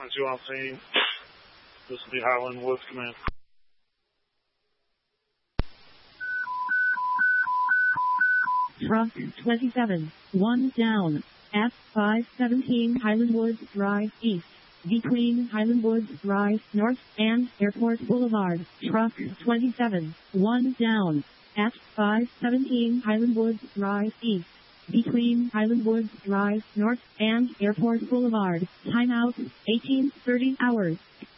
22 on scene. This will be Highland Woods Command. Truck 27, 1 down, at 517 Highland Woods Drive East, between Highland Woods Drive North and Airport Boulevard. Truck 27, 1 down, at 517 Highland Woods Drive East, between Highland Woods Drive North and Airport Boulevard. Timeout, 18:30 hours.